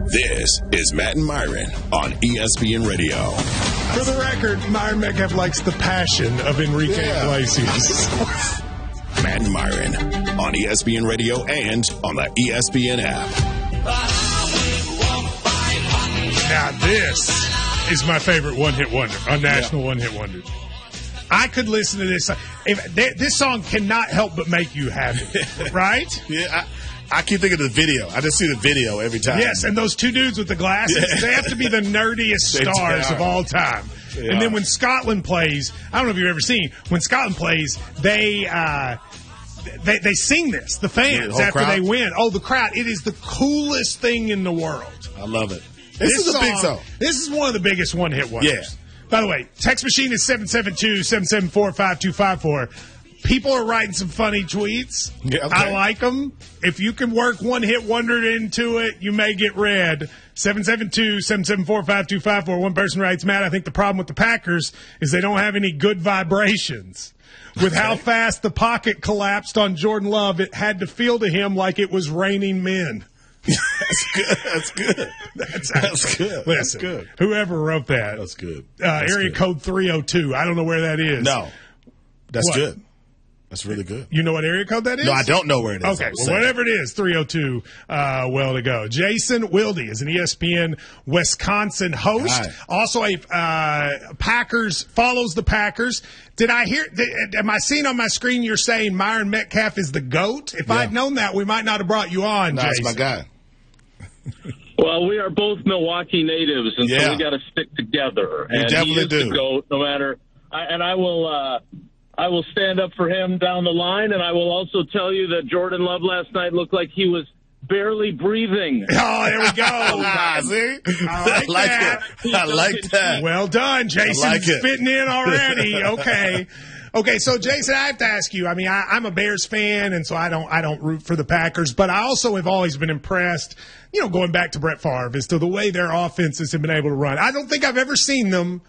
This is Matt and Myron on ESPN Radio. For the record, Myron Metcalf likes the passion of Enrique Iglesias. Matt and Myron on ESPN Radio and on the ESPN app. Now this is my favorite one-hit wonder, a national one-hit wonder. I could listen to this. This song cannot help but make you happy, right? Yeah, I keep thinking of the video. I just see the video every time. Yes, and those two dudes with the glasses, they have to be the nerdiest stars of all time. And then when Scotland plays, I don't know if you've ever seen, when Scotland plays, they sing this, the fans, after they win. Oh, the crowd. It is the coolest thing in the world. I love it. This is a big song. This is one of the biggest one-hit wonders. Yeah. By the way, text machine is 772-774-5254. People are writing some funny tweets. Yeah, okay. I like them. If you can work one-hit wonder into it, you may get read. 772-774-5254. One person writes, Matt, I think the problem with the Packers is they don't have any good vibrations. With how fast the pocket collapsed on Jordan Love, it had to feel to him like it was raining men. That's good. That's good. That's good. Listen, that's good. Whoever wrote that. That's good. Area code 302. I don't know where that is. No. That's good. That's really good. You know what area code that is? No, I don't know where it is. Okay, well, whatever it is, 302, well to go. Jason Wilde is an ESPN Wisconsin host. Hi. Also a Packers, follows the Packers. Did I hear, am I seeing on my screen you're saying Myron Metcalf is the GOAT? If I'd known that, we might not have brought you on, no, Jason. that's my guy. Well, we are both Milwaukee natives, and so we got to stick together. We definitely he is do. The GOAT, no matter. I will stand up for him down the line, and I will also tell you that Jordan Love last night looked like he was barely breathing. Oh, there we go. See? I like that. I like that. Well done, Jason. I like it. Fitting in already. Okay, so Jason, I have to ask you. I mean, I'm a Bears fan, and so I don't root for the Packers, but I also have always been impressed, going back to Brett Favre, as to the way their offenses have been able to run. I don't think I've ever seen them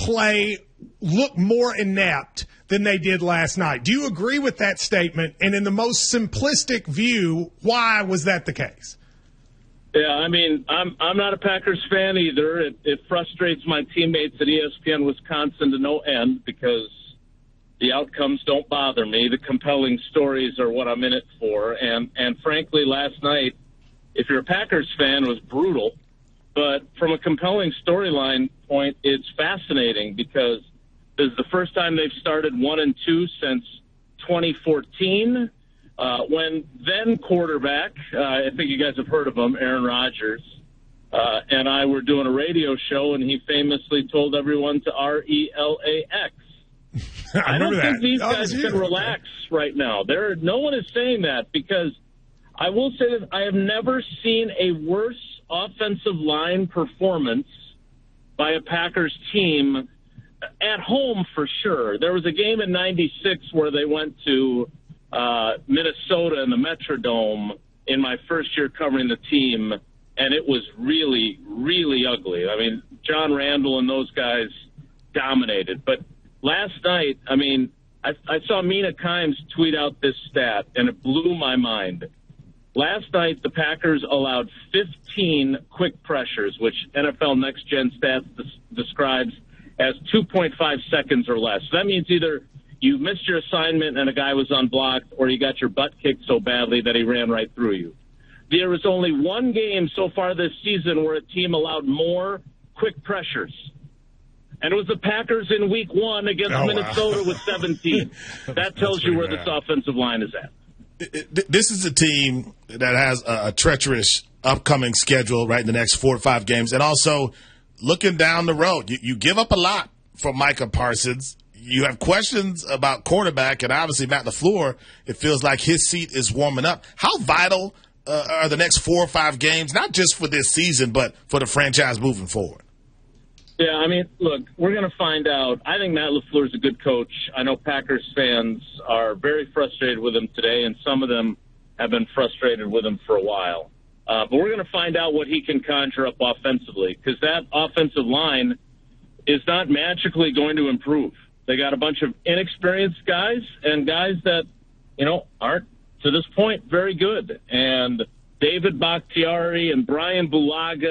look more inept than they did last night. Do you agree with that statement? And in the most simplistic view, why was that the case? Yeah, I mean, I'm not a Packers fan either. It frustrates my teammates at ESPN Wisconsin to no end because the outcomes don't bother me. The compelling stories are what I'm in it for. And frankly, last night, if you're a Packers fan, it was brutal. But from a compelling storyline point, it's fascinating because this is the first time they've started 1-2 since 2014. When then quarterback, I think you guys have heard of him, Aaron Rodgers, and I were doing a radio show, and he famously told everyone to RELAX. I don't think these guys can relax right now. No one is saying that because I will say that I have never seen a worse offensive line performance by a Packers team at home for sure. There was a game in '96 where they went to Minnesota in the Metrodome in my first year covering the team, and it was really, really ugly. I mean, John Randall and those guys dominated. But last night, I mean, I saw Mina Kimes tweet out this stat, and it blew my mind. Last night, the Packers allowed 15 quick pressures, which NFL Next Gen Stats describes as 2.5 seconds or less. So that means either you missed your assignment and a guy was unblocked, or you got your butt kicked so badly that he ran right through you. There was only one game so far this season where a team allowed more quick pressures. And it was the Packers in week 1 against Minnesota with 17. That tells you where this offensive line is at. This is a team that has a treacherous upcoming schedule, right, in the next 4 or 5 games. And also, looking down the road, you give up a lot for Micah Parsons. You have questions about quarterback, and obviously Matt LaFleur, it feels like his seat is warming up. How vital are the next 4 or 5 games, not just for this season, but for the franchise moving forward? Yeah, I mean, look, we're going to find out. I think Matt LaFleur is a good coach. I know Packers fans are very frustrated with him today, and some of them have been frustrated with him for a while. But we're going to find out what he can conjure up offensively, because that offensive line is not magically going to improve. They got a bunch of inexperienced guys and guys that, aren't, to this point, very good. And David Bakhtiari and Brian Bulaga